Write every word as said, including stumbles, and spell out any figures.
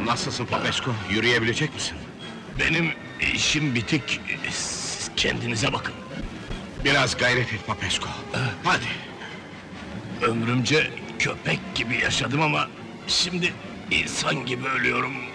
Nasılsın Papesko? Yürüyebilecek misin? Benim işim bitik. Siz kendinize bakın. Biraz gayret et Papesko. Hadi. Ömrümce köpek gibi yaşadım ama... ...şimdi insan gibi ölüyorum.